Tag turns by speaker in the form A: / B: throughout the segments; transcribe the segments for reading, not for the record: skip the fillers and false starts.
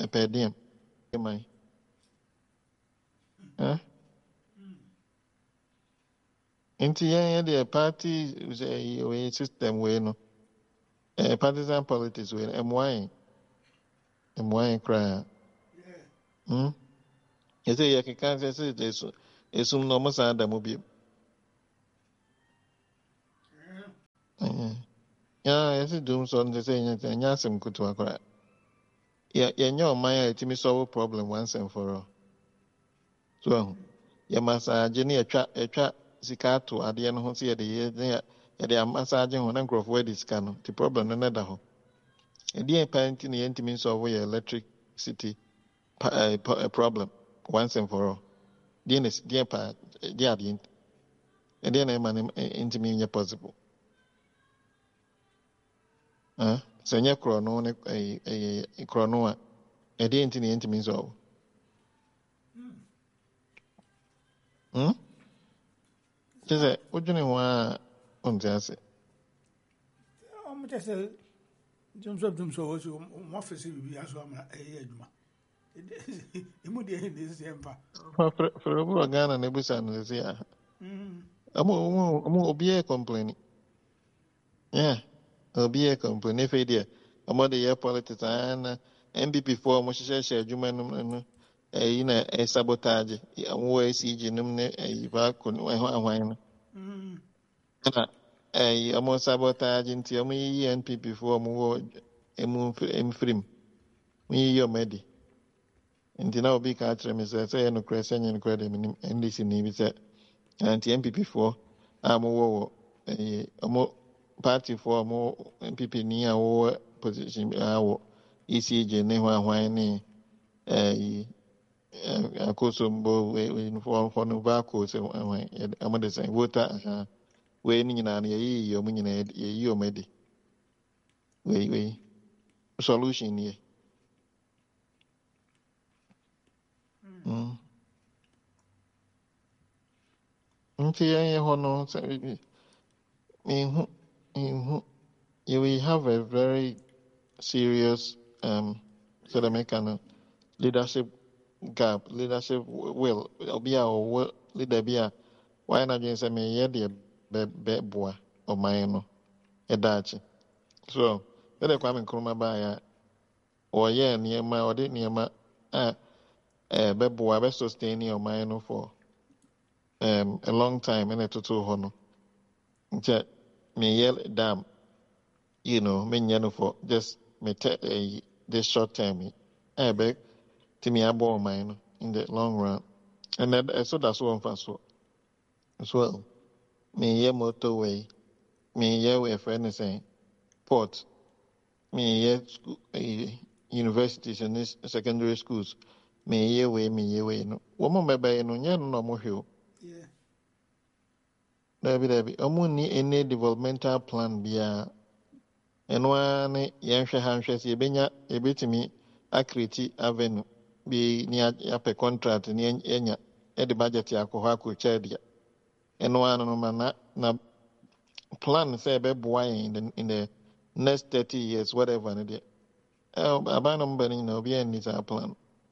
A: per diem. Huh? Into the party a system way no. Partisan politics way M1 cry. Hmm. You say you can't say this. Esum no mo sa da mo bi. Yeah, yes, doom so they say nya asem kutu akora. Yeah, your mind it me solve problem once and for all. So, you must agene atwa sika to ade no ho se ye de amasa agene ho na nkrofo wedi sika no. The problem no na da ho. E dey parenting no yentimi solve your electricity problem once and for all. Dear pa dear the and then I man intimi possible. So nya krono ne krono a e dey intimi solve. Just what do you want on just
B: I'm just a Jumps up to so one facility as well. Immediately this emperor.
A: for Ghana nebusan is here. I'm obi complaining. Yeah, obi complaining if idea. I'm the year politics and MPP for Moshe Juman a sabotage. I'm way CG numne a vacuum wine. I'm sabotage into me NPP for more film. Me your medi. Nti na obi ka akyerɛ me sɛ no kora sɛ nyɛ no kora de menim NDC ni bi sɛ anti MPP foɔ a mowɔ wɔ ɔmo party foɔ ɔmo MPP ni a wɔwɔ position a wɔ ECJ ne ho ahwan ne akosombo foɔ no baako sɛ ahwan ɔmo de sɛ voter wei ne nyinaa no yɛyi ɔmo nyinaa yɛyi ɔmo adi wei solution nie. We have a very serious leadership gap, leadership will be our leader be a why not just say me ye be boy or my a dachi. So let the Kwame Nkrumah by or near my or did near my be boy be sustain your mind for a long time and a total honor. Me yell damn, me for just me this short term. I beg to me abo mine in the long run. And then so that's one for so as well. Me ye motorway, me ye way for anything, port, me ye school, universities and this secondary schools, me ye way, no. Woman baby no no more hill. Debbie, ni any developmental plan bia and one yansha hanshes yebenya ebitimi akriti avenue be near a contract near enya at the budget yakoha chadia and one no man na plan say be boy in the next 30 years whatever and it abanom bani no be any plan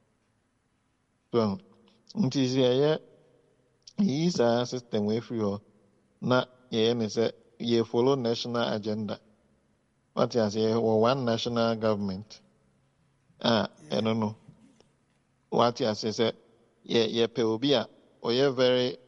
A: so it is here is a system way for you na ye say ye follow national agenda. What you say? One national government. I don't know. What you say? Ye peobia or ye very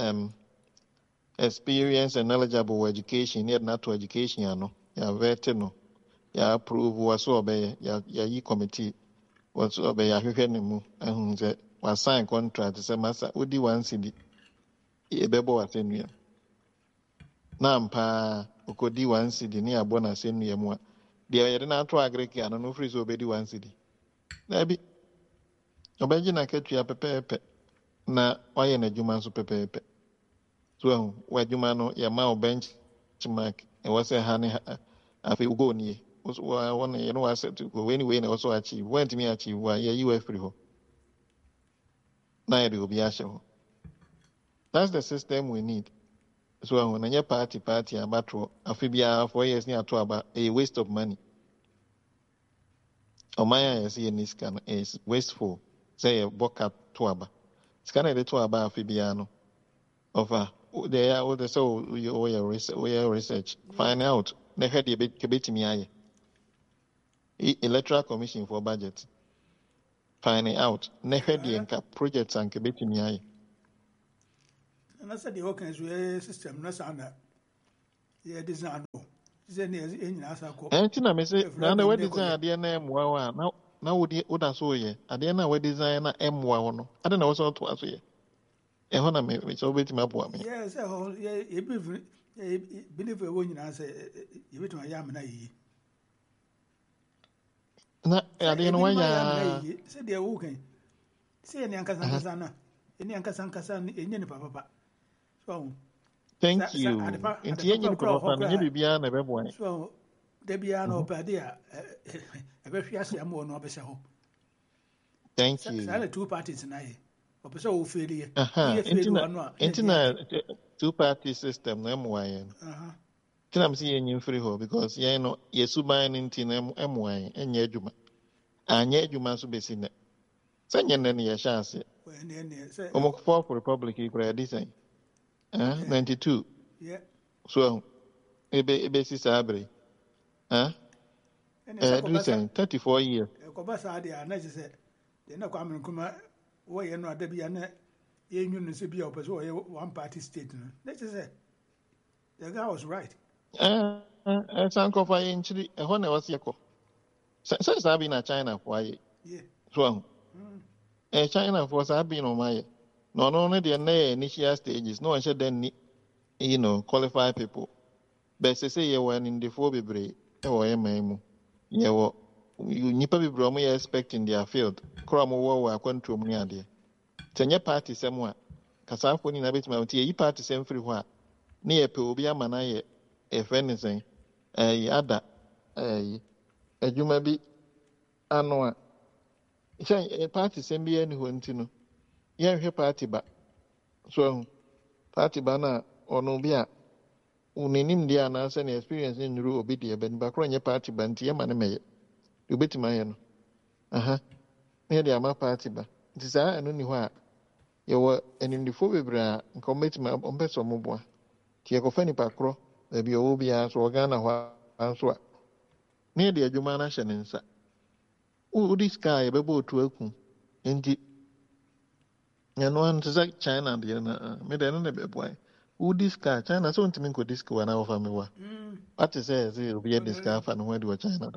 A: experienced and knowledgeable education. Yet not to education, Ya very no. Ya approve was obey. Ya ye committee was obey. Ya hwehwɛ and say was sign contract. Say masa udi one city. Ye bebo asenua. Na mpa okodi one city ni abona senu yemu a de yede na ato agreki ano no free so obedi one city na bi obeji na ketua pepepe na waye na adwuma so pepepe so wa adwuma no ya ma benchmark e wo se ha ne afi ugo nie wo wona ye no wa set go anyway na also achieve went me achieve wa ye you free ho na ye de obi ahye ho. That's the system we need. So when your party about afibia 4 years near to about a waste of money. Omaya is here niscan is wasteful. Say a boka tuaba. Scanner the tuaba fibiano. Over they are all the so we research. Find out. The head a bit kebeti me electoral commission for budget. Find out. Ne head the projects and kebeti me
B: And I said the Hawkins system, no sound. Yeah, design. Then in Asako.
A: Anything I may say, now the way design the name wow now would I saw ye. At the end of design M wow. I don't know what's all to us here. A honor me, which will wait my boy.
B: Yes, yeah, believe a woman answer, you wait to my yamana.
A: Na at the end why ya
B: said they're walking. Say any Ankasana, any Ankasankasan, any papa. So,
A: thank you. In the end, you could be an everyone.
B: So, there be an opadia, a very more no beso.
A: Thank you.
B: Silent 2 parties tonight. So, failure.
A: Internet two-party system, MY. I'm seeing you free home because you know, yes, buying into MY and Yejuma. And Yejuma to be seen it. Send you any a chance. Almost 4 for Republic, you could design. 92.
B: Yeah.
A: So, a basis abri. 34 years.
B: Cobasa, they are necessary. They're not coming come away and not be an union to be opposite one party state. Let's say the guy was right.
A: Uncle for injury, a honor was Yako. Since I've been a China for
B: yeah.
A: So, a China for I've been on my not only the initial stages, no one should then, qualify people. But say you were in the 4 be or MMO. You nipa be bromo you expect in their field. Kromo war control me idea. Tenya party somewhere. Kasafo ni na bit ma tie yi party sem free ho a. Na ye pe obi ama na ye anything. Ada adwuma bi ano a. Say party sem bi ani ho ntino. Ye hwe party ba. So party ba na ono bi a uninim dia na say experience in ru obi dia ben ba kro nye party ba ntie ma ne meye. You bet my no. Near the ama party ba. Desire and only why you were an in the phobia and commit my own best or mobile. Tiacofani pacro, there be obia or Ghana while answer. Near the Jumana Shanensa. Oh, this guy a bebo to open. Indeed. And one to say China, the made another boy. Who this guy, China, so to me could this go an hour for me. What is it? It will be a discount and where do a China?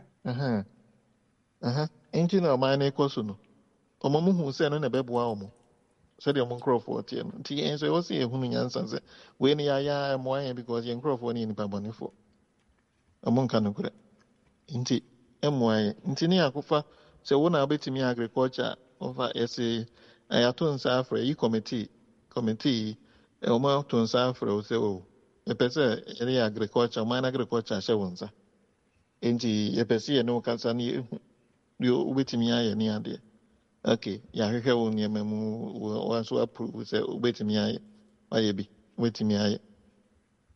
A: Ain't you know my name Cosuno? Omamu who said on a bebwamo. Said your Moncroft, T. And so was here whom answers. When ya am why because young Crawford in Pabonifo. Among Canocre. Inti M.Y. Intinia Kufa, so when I bet me agriculture over essay. I atone Safra, e committee, a mountain Safra, so a person, any agriculture, mine agriculture, Shawunza. Inti, a person, no concern you wait me, I any idea. Okay, ya hehe wonye memu wanso approve say wait me I be wait me I